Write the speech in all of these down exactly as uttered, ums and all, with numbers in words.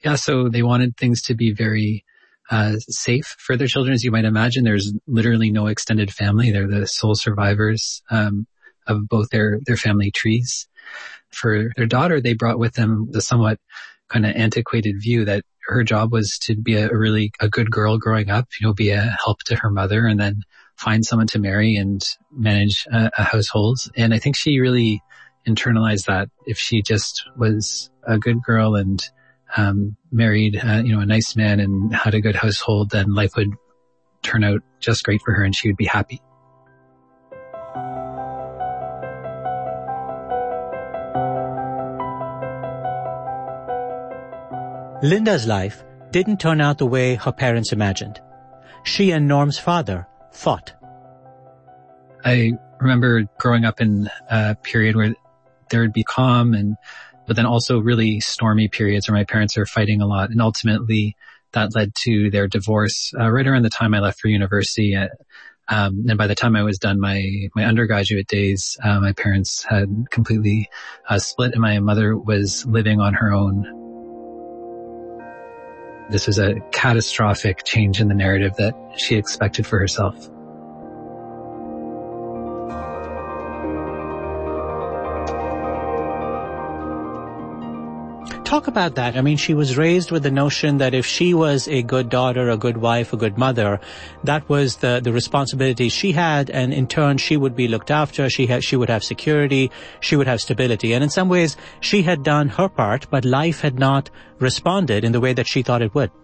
Yeah, so they wanted things to be very uh safe for their children. As you might imagine, there's literally no extended family. They're the sole survivors um of both their their family trees. For their daughter, they brought with them the somewhat kind of antiquated view that her job was to be a, a really a good girl growing up, you know, be a help to her mother, and then find someone to marry and manage a, a household. And I think she really internalized that if she just was a good girl and um married, uh, you know, a nice man and had a good household, then life would turn out just great for her and she would be happy. Linda's life didn't turn out the way her parents imagined. She and Norm's father fought. I remember growing up in a period where there would be calm, and but then also really stormy periods where my parents are fighting a lot. And ultimately that led to their divorce uh, right around the time I left for university. Uh, um, and by the time I was done my, my undergraduate days, uh, my parents had completely uh, split, and my mother was living on her own. This was a catastrophic change in the narrative that she expected for herself. Talk about that. I mean, she was raised with the notion that if she was a good daughter, a good wife, a good mother, that was the, the responsibility she had, and in turn she would be looked after, she had, she would have security, she would have stability. And in some ways, she had done her part, but life had not responded in the way that she thought it would.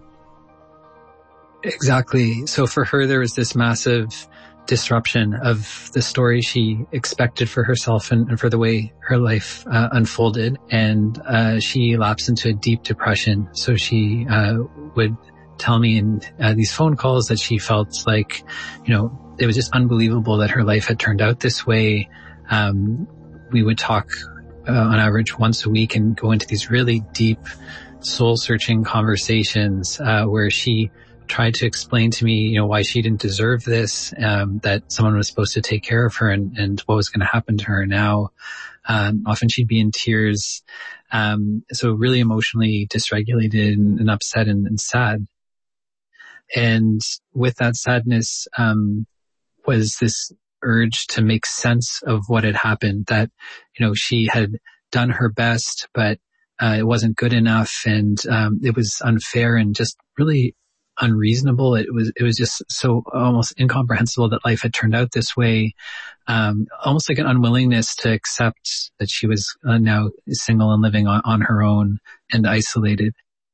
Exactly. So for her, there was this massive disruption of the story she expected for herself and, and for the way her life uh, unfolded. And uh, she lapsed into a deep depression. So she uh, would tell me in uh, these phone calls that she felt like, you know, it was just unbelievable that her life had turned out this way. Um, we would talk uh, on average once a week and go into these really deep, soul-searching conversations uh, where she tried to explain to me, you know, why she didn't deserve this, um, that someone was supposed to take care of her, and, and what was going to happen to her now. Um, often she'd be in tears. Um, so really emotionally dysregulated and, and upset and, and sad. And with that sadness, um, was this urge to make sense of what had happened, that, you know, she had done her best, but, uh, it wasn't good enough. And, um, it was unfair and just really unreasonable. It was, it was just so almost incomprehensible that life had turned out this way. Um, almost like an unwillingness to accept that she was uh, now single and living on, on her own and isolated.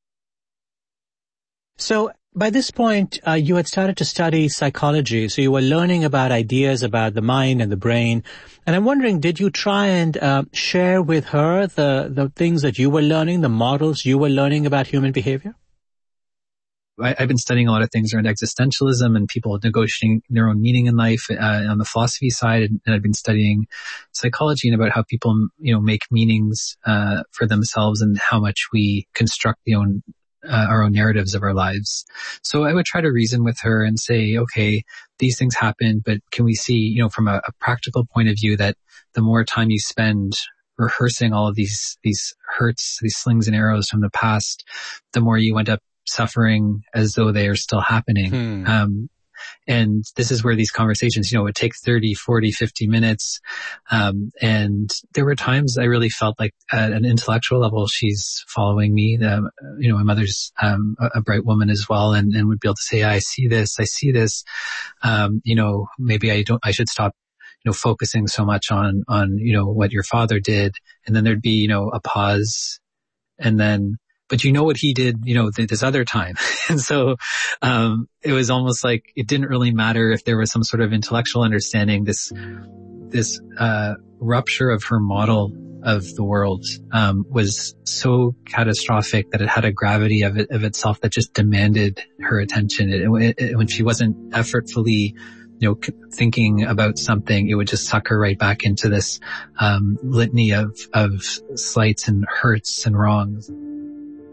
So by this point, uh, you had started to study psychology. So you were learning about ideas about the mind and the brain. And I'm wondering, did you try and uh, share with her the, the things that you were learning, the models you were learning about human behavior? I, I've been studying a lot of things around existentialism and people negotiating their own meaning in life uh, on the philosophy side. And, and I've been studying psychology and about how people, you know, make meanings uh, for themselves and how much we construct the own Uh, our own narratives of our lives. So I would try to reason with her and say, okay, these things happen, but can we see, you know, from a, a practical point of view, that the more time you spend rehearsing all of these, these hurts, these slings and arrows from the past, the more you end up suffering as though they are still happening. Hmm. Um, And this is where these conversations, you know, would take thirty, forty, fifty minutes. Um, and there were times I really felt like at an intellectual level, she's following me. The, you know, my mother's um, a, a bright woman as well, and, and would be able to say, I see this, I see this. Um, you know, maybe I don't, I should stop, you know, focusing so much on, on, you know, what your father did. And then there'd be, you know, a pause, and then, but you know what he did, you know, th- this other time. And so, um, it was almost like it didn't really matter if there was some sort of intellectual understanding. This, this, uh, rupture of her model of the world, um, was so catastrophic that it had a gravity of it, of itself that just demanded her attention. It, it, it, when she wasn't effortfully, you know, thinking about something, it would just suck her right back into this, um, litany of, of slights and hurts and wrongs.